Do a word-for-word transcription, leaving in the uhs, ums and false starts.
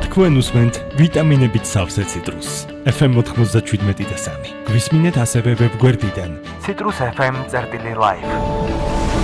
თქვენ უსმენთ ვიტამინებით სავსე ციტრუსს. ეფ ემ ოთხმოცდაშვიდ და სამი. გვისმინეთ ასევე ვებგვერდიდან citrus f m წერტილი live.